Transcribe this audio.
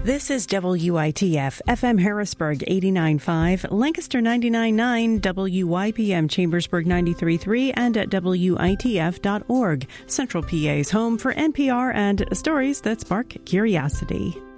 This is WITF, FM Harrisburg 89.5, Lancaster 99.9, WYPM Chambersburg 93.3, and at WITF.org, Central PA's home for NPR and stories that spark curiosity.